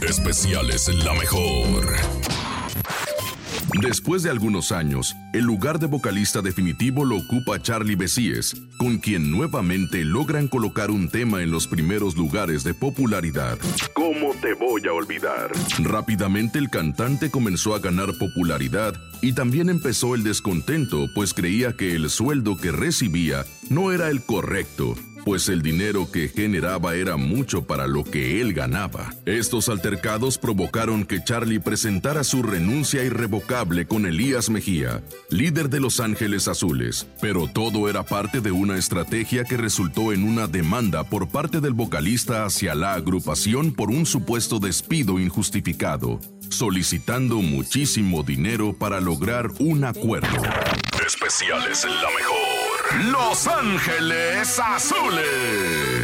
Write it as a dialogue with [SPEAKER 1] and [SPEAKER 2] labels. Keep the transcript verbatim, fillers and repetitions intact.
[SPEAKER 1] Especiales en La Mejor. Después de algunos años, el lugar de vocalista definitivo lo ocupa Charly Bessies, con quien nuevamente logran colocar un tema en los primeros lugares de popularidad. ¿Cómo te voy a olvidar? Rápidamente el cantante comenzó a ganar popularidad y también empezó el descontento, pues creía que el sueldo que recibía no era el correcto, pues el dinero que generaba era mucho para lo que él ganaba. Estos altercados provocaron que Charly presentara su renuncia irrevocable con Elías Mejía, líder de Los Ángeles Azules, pero todo era parte de una estrategia que resultó en una demanda por parte del vocalista hacia la agrupación por un supuesto despido injustificado, solicitando muchísimo dinero para lograr un acuerdo. Especiales en La Mejor. Los Ángeles Azules.